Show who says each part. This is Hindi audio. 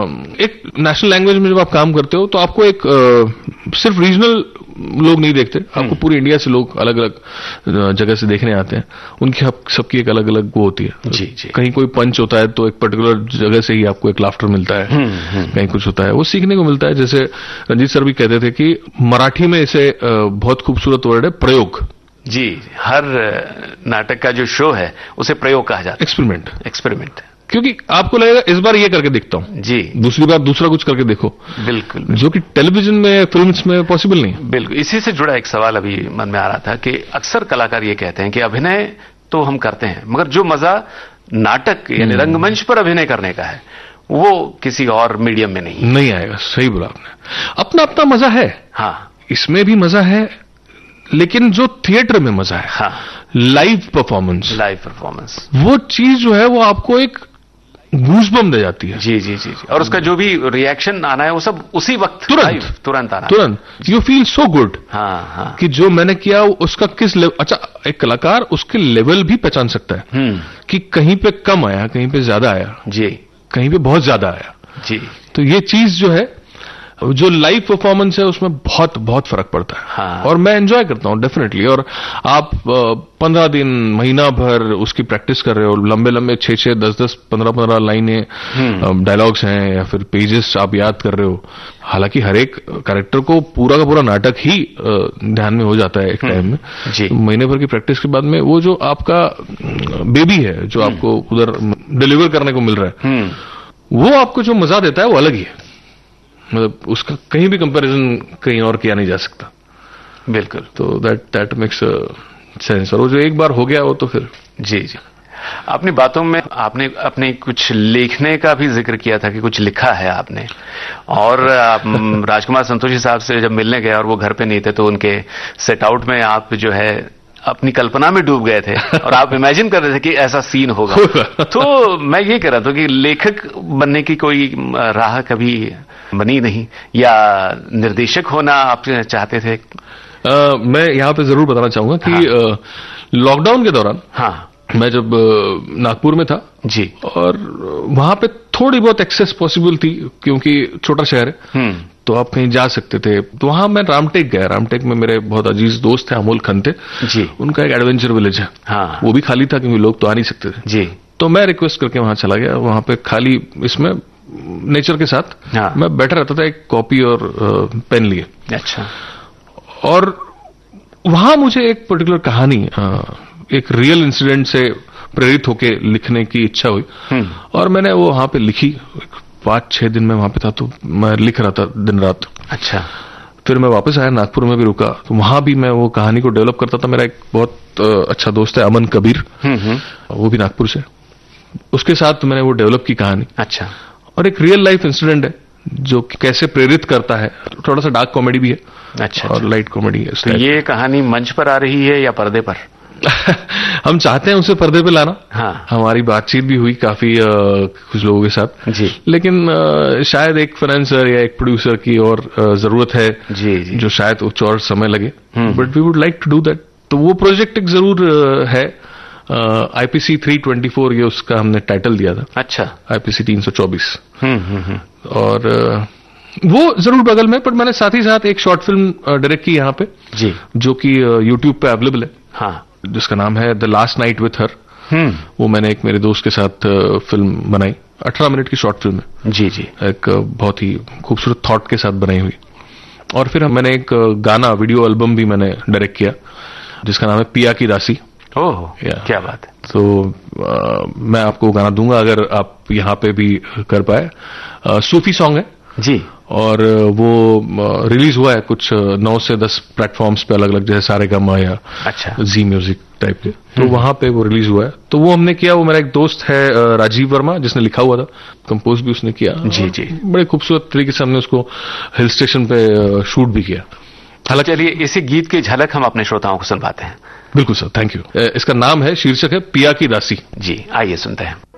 Speaker 1: एक नेशनल लैंग्वेज में जब आप काम करते हो तो आपको एक सिर्फ रीजनल लोग नहीं देखते, आपको पूरी इंडिया से लोग अलग अलग जगह से देखने आते हैं, उनकी सबकी एक अलग अलग वो होती है।
Speaker 2: जी जी।
Speaker 1: कहीं कोई पंच होता है तो एक पर्टिकुलर जगह से ही आपको एक लाफ्टर मिलता है, कहीं कुछ होता है, वो सीखने को मिलता है। जैसे रंजीत सर भी कहते थे कि मराठी में इसे बहुत खूबसूरत वर्ड है प्रयोग।
Speaker 2: जी, हर नाटक का जो शो है उसे प्रयोग कहा जाता है, एक्सपेरिमेंट,
Speaker 1: क्योंकि आपको लगेगा इस बार ये करके देखता हूं
Speaker 2: जी,
Speaker 1: दूसरी बार दूसरा कुछ करके देखो।
Speaker 2: बिल्कुल,
Speaker 1: जो कि टेलीविजन में, फिल्म्स में पॉसिबल नहीं है।
Speaker 2: बिल्कुल। इसी से जुड़ा एक सवाल अभी मन में आ रहा था कि अक्सर कलाकार ये कहते हैं कि अभिनय तो हम करते हैं मगर जो मजा नाटक यानी रंगमंच पर अभिनय करने का है वो किसी और मीडियम में नहीं
Speaker 1: आएगा। सही बोला आपने। अपना अपना मजा है,
Speaker 2: हाँ,
Speaker 1: इसमें भी मजा है, लेकिन जो थिएटर में मजा है,
Speaker 2: हाँ,
Speaker 1: लाइव परफॉर्मेंस,
Speaker 2: वो
Speaker 1: चीज जो है वो आपको एक गूज़बम्प दे जाती है।
Speaker 2: जी जी जी जी। और उसका जो भी रिएक्शन आना है वो सब उसी वक्त तुरंत आना,
Speaker 1: यू फील सो गुड।
Speaker 2: हाँ हाँ,
Speaker 1: कि जो मैंने किया उसका किस लेवल, अच्छा एक कलाकार उसके लेवल भी पहचान सकता है कि कहीं पे कम आया, कहीं पे ज्यादा आया,
Speaker 2: जी,
Speaker 1: कहीं पे बहुत ज्यादा आया,
Speaker 2: जी।
Speaker 1: तो ये चीज जो है, जो लाइव परफॉर्मेंस है उसमें बहुत बहुत फर्क पड़ता है।
Speaker 2: हाँ।
Speaker 1: और मैं एंजॉय करता हूं डेफिनेटली। और आप 15 दिन, महीना भर उसकी प्रैक्टिस कर रहे हो, लंबे लंबे 6-6, 10-10, 15-15 लाइनें, डायलॉग्स हैं या फिर पेजेस आप याद कर रहे हो। हालांकि हर एक कैरेक्टर को पूरा का पूरा नाटक ही ध्यान में हो जाता है एक टाइम में। तो महीने भर की प्रैक्टिस के बाद में वो जो आपका बेबी है जो आपको उधर डिलीवर करने को मिल रहा है, वो आपको जो मजा देता है वो अलग ही है। मतलब उसका कहीं भी कंपैरिजन कहीं और किया नहीं जा सकता।
Speaker 2: बिल्कुल।
Speaker 1: तो दैट मेक्स सेंस। और वो जो एक बार हो गया वो तो फिर
Speaker 2: जी जी। अपनी बातों में आपने अपने कुछ लिखने का भी जिक्र किया था कि कुछ लिखा है आपने, और राजकुमार संतोषी साहब से जब मिलने गए और वो घर पे नहीं थे तो उनके सेट आउट में आप जो है अपनी कल्पना में डूब गए थे और आप इमेजिन कर रहे थे कि ऐसा सीन होगा। तो मैं ये कह रहा था कि लेखक बनने की कोई राह कभी बनी नहीं, या निर्देशक होना आप चाहते थे?
Speaker 1: मैं यहाँ पे जरूर बताना चाहूंगा कि लॉकडाउन के दौरान,
Speaker 2: हाँ,
Speaker 1: मैं जब नागपुर में था
Speaker 2: जी,
Speaker 1: और वहां पे थोड़ी बहुत एक्सेस पॉसिबल थी क्योंकि छोटा शहर है, तो आप कहीं जा सकते थे। तो वहां मैं रामटेक गया। रामटेक में मेरे बहुत अजीज दोस्त थे, अमोल खन्ते जी, उनका एक एडवेंचर विलेज है।
Speaker 2: हाँ,
Speaker 1: वो भी खाली था क्योंकि लोग तो आ नहीं सकते थे
Speaker 2: जी।
Speaker 1: तो मैं रिक्वेस्ट करके वहां चला गया। वहां पे खाली इसमें नेचर के साथ मैं बैठा रहता था, एक कॉपी और पेन लिए।
Speaker 2: अच्छा।
Speaker 1: और वहां मुझे एक पर्टिकुलर कहानी, एक रियल इंसिडेंट से प्रेरित होके लिखने की इच्छा हुई, और मैंने वो वहां पे लिखी। 5-6 दिन में वहां पे था तो मैं लिख रहा था दिन रात।
Speaker 2: अच्छा।
Speaker 1: फिर मैं वापस आया, नागपुर में भी रुका, तो वहां भी मैं वो कहानी को डेवलप करता था। मेरा एक बहुत अच्छा दोस्त है अमन कबीर, वो भी नागपुर से, उसके साथ मैंने वो डेवलप की कहानी।
Speaker 2: अच्छा।
Speaker 1: और एक रियल लाइफ इंसिडेंट है जो कैसे प्रेरित करता है। थोड़ा सा डार्क कॉमेडी भी है।
Speaker 2: अच्छा।
Speaker 1: और लाइट कॉमेडी है।
Speaker 2: तो ये कहानी मंच पर आ रही है या पर्दे पर?
Speaker 1: हम चाहते हैं उसे पर्दे पे लाना।
Speaker 2: हाँ।
Speaker 1: हमारी बातचीत भी हुई काफी कुछ लोगों के साथ
Speaker 2: जी,
Speaker 1: लेकिन शायद एक फाइनेंसर या एक प्रोड्यूसर की और जरूरत है
Speaker 2: जी, जी,
Speaker 1: जो शायद कुछ और समय लगे, but we would like to do that. तो वो प्रोजेक्ट एक जरूर है। IPC 324 ये उसका हमने टाइटल दिया था।
Speaker 2: अच्छा।
Speaker 1: IPC 324। और वो जरूर बगल में, पर मैंने साथ ही साथ एक शॉर्ट फिल्म डायरेक्ट की यहाँ पे जी, जो कि YouTube पे अवेलेबल है।
Speaker 2: हाँ,
Speaker 1: जिसका नाम है the last night with her. वो मैंने एक मेरे दोस्त के साथ फिल्म बनाई, 18 मिनट की शॉर्ट फिल्म है। जी जी। एक बहुत ही खूबसूरत थॉट के साथ बनाई हुई। और फिर मैंने एक गाना वीडियो एल्बम भी मैंने डायरेक्ट किया जिसका नाम है पिया की दासी।
Speaker 2: ओह, क्या बात है।
Speaker 1: तो मैं आपको गाना दूंगा अगर आप यहाँ पे भी कर पाए। सूफी सॉन्ग है जी, और वो रिलीज हुआ है कुछ 9 से 10 प्लेटफॉर्म्स पे अलग अलग, जैसे सारेगामा या
Speaker 2: अच्छा
Speaker 1: जी म्यूजिक टाइप के। तो वहां पे वो रिलीज हुआ है। तो वो हमने किया। वो मेरा एक दोस्त है राजीव वर्मा, जिसने लिखा हुआ था, कंपोज भी उसने किया।
Speaker 2: जी जी।
Speaker 1: बड़े खूबसूरत तरीके से हमने उसको हिल स्टेशन पे शूट भी किया।
Speaker 2: हालांकि चलिए इसी गीत की झलक हम अपने श्रोताओं को सुनवाते हैं।
Speaker 1: बिल्कुल सर, थैंक यू। इसका नाम है, शीर्षक है पिया की दासी।
Speaker 2: जी, आइए सुनते हैं।